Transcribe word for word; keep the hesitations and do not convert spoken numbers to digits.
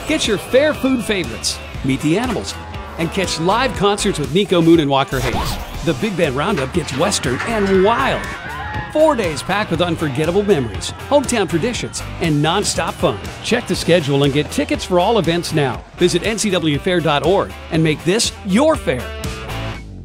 Get your fair food favorites, meet the animals, and catch live concerts with Nico Moon and Walker Hayes. The Big Band Roundup gets Western and wild. Four days packed with unforgettable memories, hometown traditions, and non-stop fun. Check the schedule and get tickets for all events now. Visit N C W fair dot org and make this your fair.